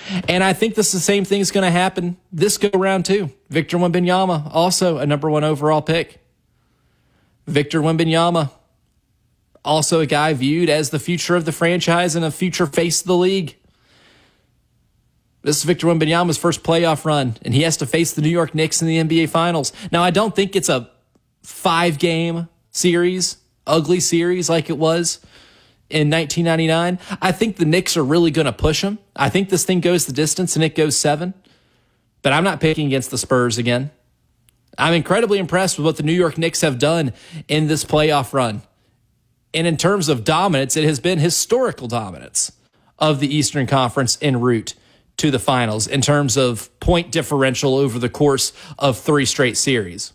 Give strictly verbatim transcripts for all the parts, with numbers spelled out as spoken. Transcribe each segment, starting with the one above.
And I think this is the same thing is going to happen this go around too. Victor Wembanyama, also a number one overall pick. Victor Wembanyama, also a guy viewed as the future of the franchise and a future face of the league. This is Victor Wembanyama's first playoff run, and he has to face the New York Knicks in the N B A Finals. Now, I don't think it's a five-game series, ugly series like it was in nineteen ninety-nine. I think the Knicks are really going to push them. I think this thing goes the distance and it goes seven. But I'm not picking against the Spurs again. I'm incredibly impressed with what the New York Knicks have done in this playoff run. And in terms of dominance, it has been historical dominance of the Eastern Conference en route to the finals in terms of point differential over the course of three straight series.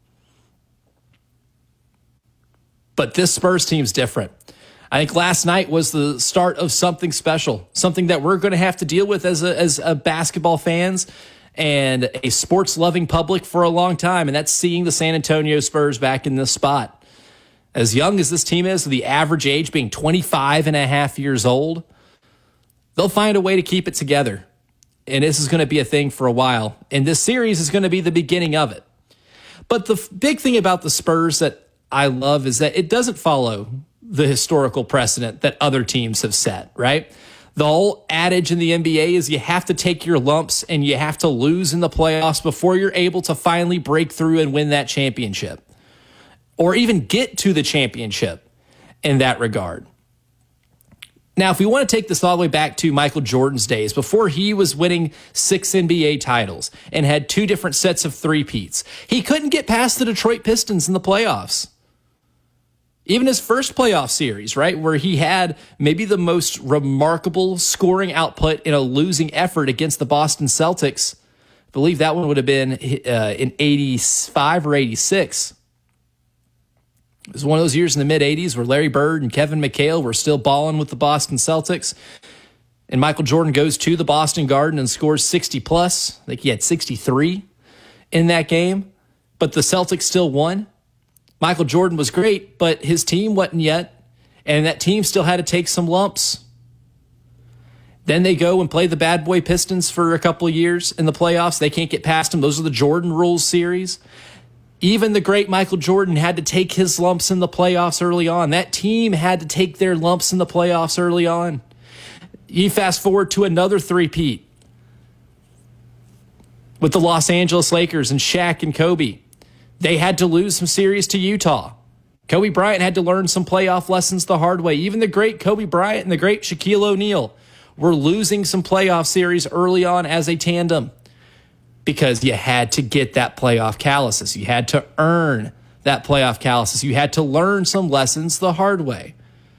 But this Spurs team's different. I think last night was the start of something special, something that we're going to have to deal with as a, as a basketball fans and a sports-loving public for a long time, and that's seeing the San Antonio Spurs back in this spot. As young as this team is, with the average age being twenty-five and a half years old, they'll find a way to keep it together. And this is going to be a thing for a while. And this series is going to be the beginning of it. But the f- big thing about the Spurs that I love is that it doesn't follow the historical precedent that other teams have set, right? The whole adage in the N B A is you have to take your lumps and you have to lose in the playoffs before you're able to finally break through and win that championship, or even get to the championship in that regard. Now, if we want to take this all the way back to Michael Jordan's days, before he was winning six N B A titles and had two different sets of three-peats, he couldn't get past the Detroit Pistons in the playoffs. Even his first playoff series, right, where he had maybe the most remarkable scoring output in a losing effort against the Boston Celtics. I believe that one would have been uh, in eighty-five or eighty-six. It was one of those years in the mid-eighties where Larry Bird and Kevin McHale were still balling with the Boston Celtics. And Michael Jordan goes to the Boston Garden and scores sixty plus. I think he had sixty-three in that game. But the Celtics still won. Michael Jordan was great, but his team wasn't yet. And that team still had to take some lumps. Then they go and play the bad boy Pistons for a couple of years in the playoffs. They can't get past them. Those are the Jordan Rules series. Even the great Michael Jordan had to take his lumps in the playoffs early on. That team had to take their lumps in the playoffs early on. You fast forward to another three-peat with the Los Angeles Lakers and Shaq and Kobe. They had to lose some series to Utah. Kobe Bryant had to learn some playoff lessons the hard way. Even the great Kobe Bryant and the great Shaquille O'Neal were losing some playoff series early on as a tandem because you had to get that playoff calluses. You had to earn that playoff calluses. You had to learn some lessons the hard way.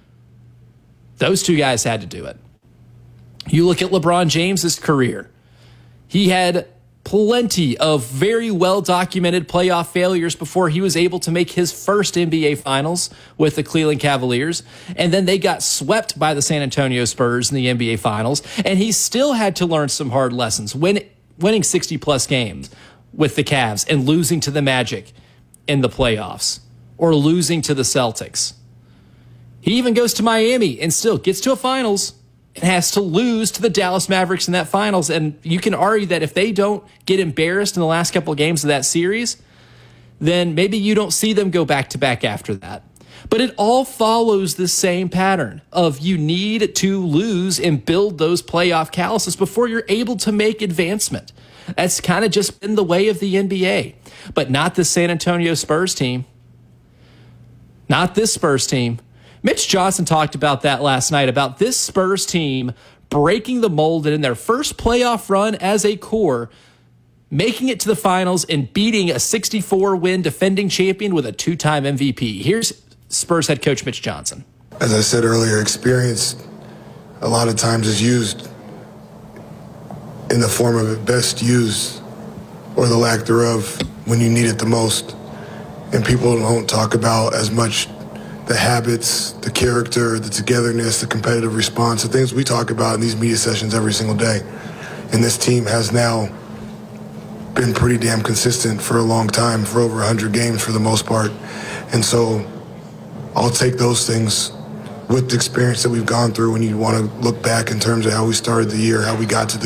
Those two guys had to do it. You look at LeBron James's career. He had plenty of very well-documented playoff failures before he was able to make his first N B A Finals with the Cleveland Cavaliers. And then they got swept by the San Antonio Spurs in the N B A Finals. And he still had to learn some hard lessons, win, winning sixty-plus games with the Cavs and losing to the Magic in the playoffs or losing to the Celtics. He even goes to Miami and still gets to a Finals and has to lose to the Dallas Mavericks in that Finals. And you can argue that if they don't get embarrassed in the last couple of games of that series, then maybe you don't see them go back-to-back after that. But it all follows the same pattern of you need to lose and build those playoff calluses before you're able to make advancement. That's kind of just been the way of the N B A. But not the San Antonio Spurs team. Not this Spurs team. Mitch Johnson talked about that last night, about this Spurs team breaking the mold and in their first playoff run as a core, making it to the finals and beating a sixty-four win defending champion with a two-time M V P. Here's Spurs head coach Mitch Johnson. As I said earlier, experience a lot of times is used in the form of it best used, or the lack thereof, when you need it the most. And people don't talk about as much the habits, the character, the togetherness, the competitive response, the things we talk about in these media sessions every single day. And this team has now been pretty damn consistent for a long time, for over one hundred games for the most part. And so I'll take those things with the experience that we've gone through when you want to look back in terms of how we started the year, how we got to the